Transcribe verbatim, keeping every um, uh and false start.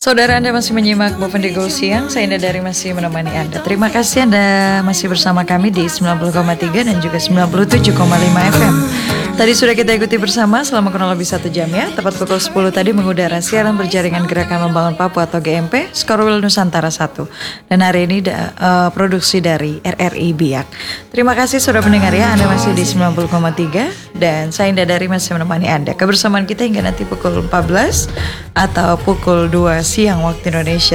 Saudara, Anda masih menyimak Bovendigul Siang. Saya Indah Dari masih menemani Anda. Terima kasih Anda masih bersama kami di sembilan puluh koma tiga dan juga sembilan puluh tujuh koma lima F M. Tadi sudah kita ikuti bersama selama kurang lebih satu jam ya. Tepat pukul sepuluh tadi mengudara siaran berjaringan Gerakan Membangun Papua atau G M P Skorwil Nusantara satu. Dan hari ini da, uh, produksi dari R R I Biak. Terima kasih sudah mendengar ya. Anda masih di sembilan puluh koma tiga dan saya Indah Dari masih menemani Anda. Kebersamaan kita hingga nanti pukul empat belas atau pukul dua siang waktu Indonesia